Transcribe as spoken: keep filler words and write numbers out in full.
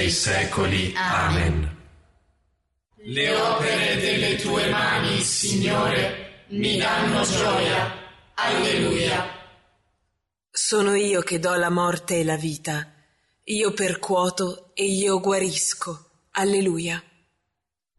dei secoli. Amen. Le opere delle tue mani, Signore, mi danno gioia. Alleluia. Sono io che do la morte e la vita, io percuoto e io guarisco. Alleluia.